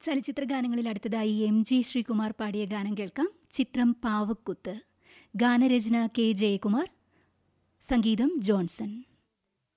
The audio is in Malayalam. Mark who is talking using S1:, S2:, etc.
S1: ചലച്ചിത്ര ഗാനങ്ങളിൽ അടുത്തതായി എം.ജി. ശ്രീകുമാർ പാടിയ ഗാനം കേൾക്കാം. ചിത്രം പാവക്കുത്ത്. ഗാനരചന കെ. ജയകുമാർ, സംഗീതം ജോൺസൺ.